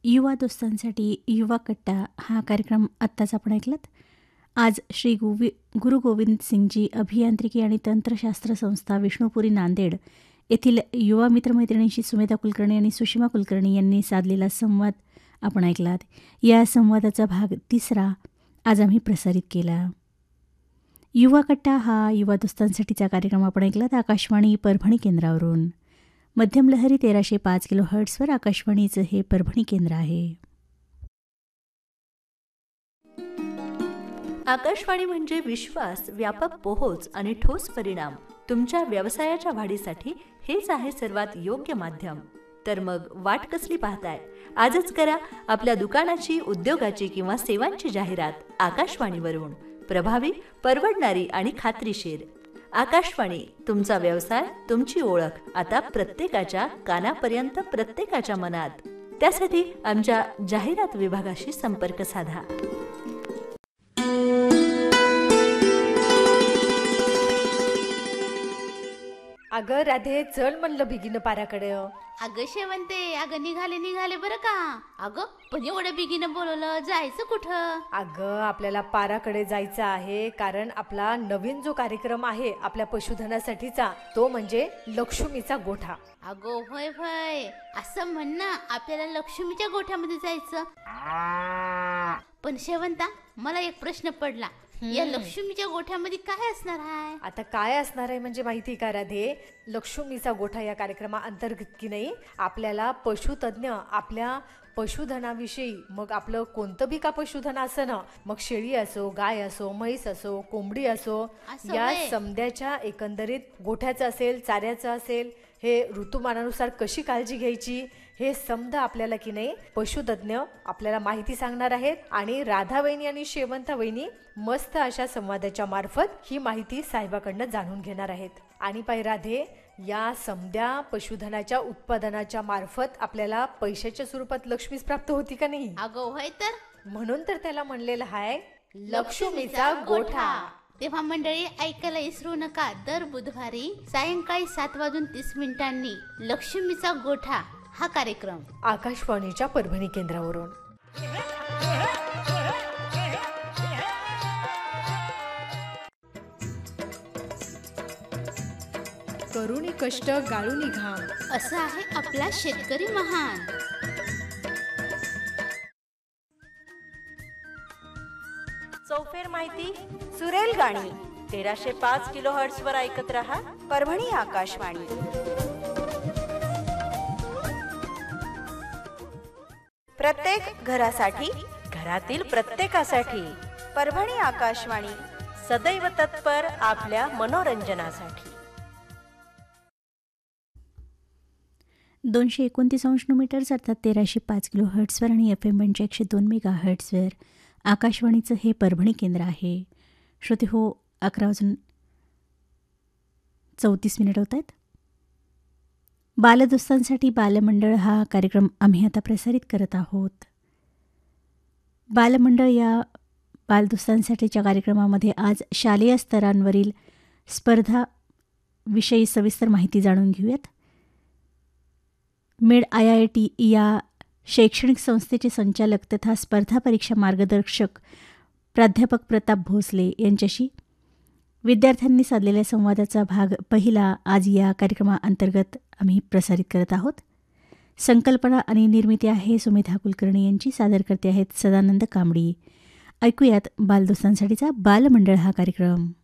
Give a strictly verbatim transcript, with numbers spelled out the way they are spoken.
युवा दोस्तांसाठी युवा कट्टा हा कार्यक्रम आत्ताच आपण ऐकलात. आज श्री गोवि गुरु गोविंद सिंगजी अभियांत्रिकी आणि तंत्रशास्त्र संस्था विष्णुपुरी नांदेड येथील युवा मित्रमैत्रिणींशी सुमेधा कुलकर्णी आणि सुषमा कुलकर्णी यांनी साधलेला संवाद आपण ऐकलात. या संवादाचा भाग तिसरा आज आम्ही प्रसारित केला. युवा कट्टा हा युवा दोस्तांसाठीचा कार्यक्रम आपण ऐकलात आकाशवाणी परभणी केंद्रावरून. मध्यम लहरी तेराशे पाच किलो हर्ट्सवर आकाशवाणीचं हे परभणी केंद्र आहे. आकाशवाणी म्हणजे विश्वास, व्यापक पोहोच आणि ठोस परिणाम. तुमच्या व्यवसायाच्या वाढीसाठी हेच आहे सर्वात योग्य माध्यम. तर मग वाट कसली पाहताय? आजच करा आपल्या दुकानाची, उद्योगाची किंवा सेवांची जाहिरात आकाशवाणीवरून. प्रभावी, परवडणारी आणि खात्रीशीर. आकाशवाणी, तुमचा व्यवसाय, तुमची ओळख आता प्रत्येकाच्या कानापर्यंत, प्रत्येकाच्या मनात. त्यासाठी आमच्या जाहिरात विभागाशी संपर्क साधा. अगं राधे, चल म्हणलं बिगीनं पाराकडे. अगं शेवंते, अगं निघाले निघाले बरं का. अगं पण एवढं बिगीनं बोलवलं, जायचं कुठं? अगं आपल्याला पाराकडे जायचं आहे, कारण आपला नवीन जो कार्यक्रम आहे आपल्या पशुधनासाठीचा, तो म्हणजे लक्ष्मीचा गोठा. अगो होय होय, असं म्हण ना, आपल्याला लक्ष्मीच्या गोठ्यामध्ये जायचं. पण शेवंता, मला एक प्रश्न पडला. या लक्ष्मीच्या गोठ्यामध्ये काय असणार आहे? आता काय असणार आहे म्हणजे माहिती का राधे, लक्ष्मीचा गोठा या कार्यक्रमाअंतर्गत की नाही आपल्याला पशुतज्ञ आपल्या पशुधनाविषयी, मग आपलं कोणतं बी का पशुधन असं ना, मग शेळी असो, गाय असो, म्हैस असो, कोंबडी असो, या समद्याच्या एकंदरीत गोठ्याचं असेल, चाऱ्याचं असेल, हे ऋतुमानानुसार कशी काळजी घ्यायची, हे समजा आपल्याला की नाही पशुतज्ञ आपल्याला माहिती सांगणार आहेत. आणि राधा वहिनी आणि शेवंता वहिनी मस्त अशा संवादाच्या मार्फत ही माहिती साहेबाकडनं जाणून घेणार आहेत. आणि पाय राधे, या समद्या पशुधनाच्या उत्पादनाच्या मार्फत आपल्याला पैशाच्या स्वरूपात लक्ष्मीच प्राप्त होती का नाही? अगो होय तर, म्हणून तर त्याला म्हणलेलं आहे लक्ष्मीचा गोठा. तेव्हा मंडळी, ऐकायला विसरू नका. दर बुधवारी सायंकाळी सात वाजून तीस मिनिटांनी लक्ष्मीचा गोठा हा कार्यक्रम आकाशवाणीच्या परभणी केंद्रावरून. करुणी कष्ट गाळूनी घाम, असं आहे आपला शेतकरी महान. चौफेर माहिती, सुरेल गाणी तेराशे पाच किलो हर्ट्स वर ऐकत रहा परभणी आकाशवाणी. प्रत्येक घरासाठी, घरातील प्रत्येकासाठी परभणी आकाशवाणी सदैव तत्पर आपल्या मनोरंजनासाठी. दोनशे एकोणतीस अंश मीटर्स अर्थात तेराशे पाच किलो हर्ट्सवर आणि एफ एम बँडच्या एकशे दोन मेगा हर्ट्सवर आकाशवाणीचं हे परभणी केंद्र आहे. श्रोते हो, अकरा वाजून चौतीस मिनिट होत आहेत. बालदोस्तांसाठी बालमंडळ हा कार्यक्रम आम्ही आता प्रसारित करत आहोत. बालमंडळ या बालदोस्तांसाठीच्या कार्यक्रमामध्ये आज शालेय स्तरांवरील स्पर्धाविषयी सविस्तर माहिती जाणून घेऊयात. मेड आय आय टी या शैक्षणिक संस्थेचे संचालक तथा स्पर्धा परीक्षा मार्गदर्शक प्राध्यापक प्रताप भोसले यांच्याशी विद्यार्थ्यांनी साधलेल्या संवादाचा भाग पहिला आज या कार्यक्रमाअंतर्गत आम्ही प्रसारित करत आहोत. संकल्पना आणि निर्मिती आहे सुमेधा कुलकर्णी यांची. सादर करते आहेत सदानंद कांबडी. ऐकूयात बालदोस्तांसाठीचा बालमंडळ हा कार्यक्रम.